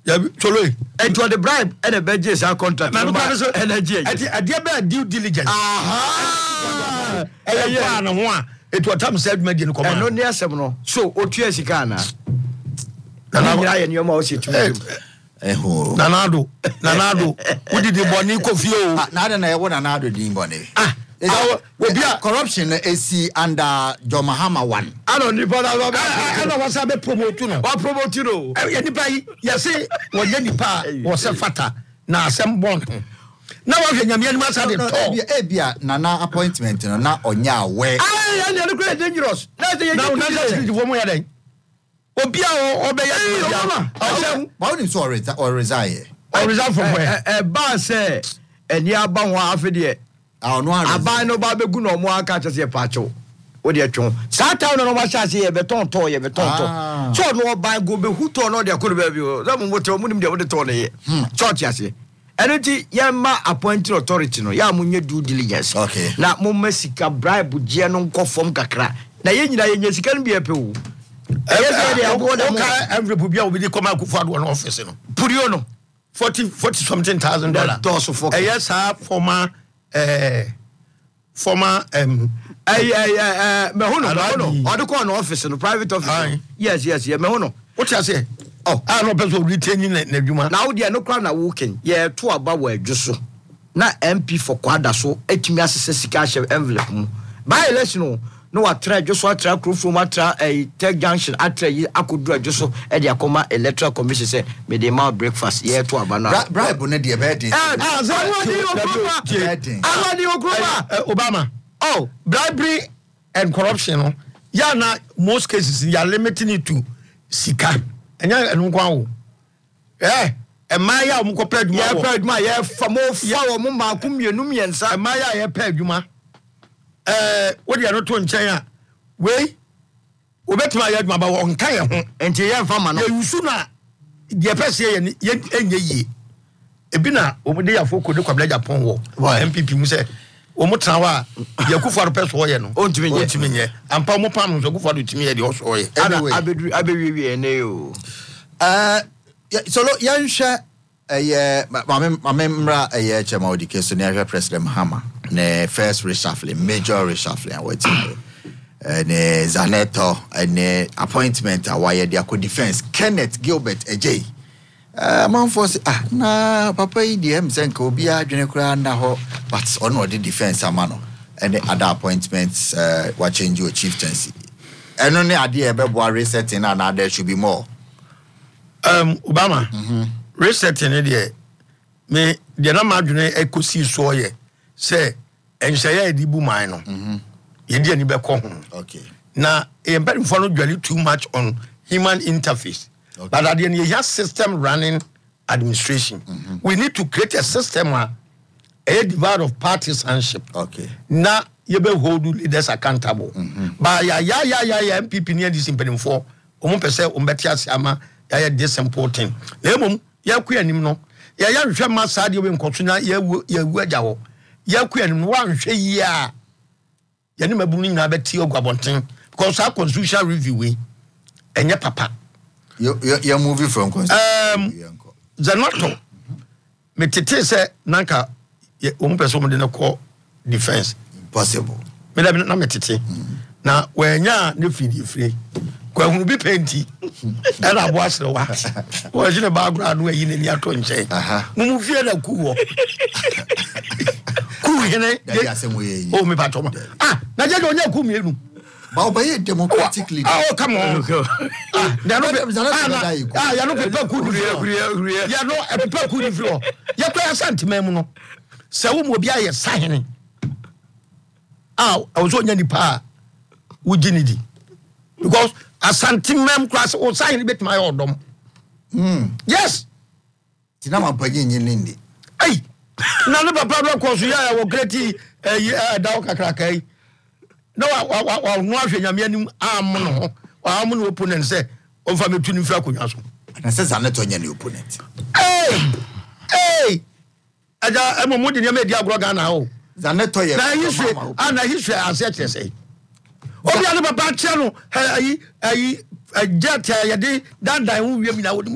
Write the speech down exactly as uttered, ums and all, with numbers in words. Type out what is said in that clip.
Yeah, Cholo. And to the bribe and a budget our contract. Energy. A dear bad due diligence. Aha. Yeah, no one. It was time said Median command. No near seven. So, Otia Sicana. Nana and your mouse. Nanado. Nanado. Who did the Bonnie Coffee? Not an I want another Dean Bonnie. Ah. Corruption is under John Mahama one. I don't know I know what's a promote you know. What promote you know? Anybody, yes, say, when any pa was a fatter. Now, some born. Now, I can get my son. Ebia, Nana appointment, and not on your way. I am great dangerous. Now, the woman day. Obia or Obey, Bounding sorry or resign. Or resign from where? A bar say, and ya bang half a day. I buy no baby no more catch as a pacho. What do you do? Satan no more chassis, a beton toy, a beton. So no buy go be who told no there could be you. That one what you wouldn't be able to tell you. Church, I say. Energy, Yama appointed authority no Yamunya due diligence. Okay. Now, Momesica bribe Gianon conform Kakra. Now, you can be a poo. Every Pubia will come out for one office. Puriono. Forty, forty something thousand dollars. Dorsal for a yes, former. Uh, former um eh eh Mehono Mehono or the corner office in the private office. Aye. Yes, yes, yeah, Mehono. What you say? Oh, I don't know retaining Neduma. Now they are no crown walking. Yeah, two about where just so. Na M P for Quada so etimi asese cash envelope. By election no what try just what try crew from atra a tech junction atra yi akodu just so e dey akoma electoral commission say me dey ma breakfast yeah to abana bribe no dey bed ah so what you Obama oh bribery and corruption no ya na most cases you are limiting it to sika enya enu kwa wo eh e ma ya mo ko peduma ya peduma ya famo fa wo mo ma ku mienu miensa e ma ya ya peduma eh what you are not to nchen a we obetima ya aduma ba won kan ye ho enti ye mfa ma no ye yusu na de pese ye enye yi ebi na omude ya foko de kwabla Japan wo M P P mu se omutra wa ye kufaru pese wo ye no ontimi nye ontimi nye ampa mo pam so kufaru timi ye de o so ye abedu abewiwi ene o eh so lo yanhwe eh mame mame mra eh chema odike so ne President Mahama ne first reshuffling major reshuffling what ne Zaneto ne appointment awaya dia co defense Kenneth Gilbert Ejay uh man for ah na papa yi D M senka obi adwene kura na ho but on the defense amano and the other appointments uh what change your chieftaincy eno ne ade e bebo resetting and there should be more um Obama mhm resetting e de me de na madwene ekosi so ye say enhye edibu man no mhm ye de ani be ko ho okay na e mbere mfo no dwali too much on human interface okay. But at the end you have system running administration mm-hmm. We need to create a system where a divide of partisanship okay na ye be hold leaders accountable mm-hmm. But ya ya ya ya ya M P P near this impediment for omo pese ombeti asiama ya ya this important na mum ya ku anim no ya ya hwe ma saade we nkoso na ya ya wu agya wo ya ku anim no wa hwe yi a ya ni mabu ni na beti ogwabonten because our constitutional review we enye papa you you moving from um Zanoto me tete se nanka omo pese omo de na call defense possible me da na me tete na wanya ne fidi free kwa hunu bi penti era abo asre wa wo jine background no yi ne ni ato nche mu fie na kuwo ku hene ya asemo ye o me patoma ah na je onya ku mienu ba obaye democratically oh come on ah ya no ah ya no pepa ku ni ya no pepa ku ni flo ya kwa santima mu no se wo mo bia ye sahene ah o so nya ni pa wo ginidi because asantimem class o sahene bet my odom mm yes tina mampanye nyinindi ai na no papa do ko so ya wo greti eh dawo kakrakai no wa wa wa no ahwe nyame anim am no wa am no opponent say o fa metu ni fra konwa so na say Zaneto nya ni opponent eh eh aja emo mo de nyame di agro ga na o Zaneto ye na history ana history ase che say obi ale papa che no ayi ayi jet ya de dan dan hu wiem na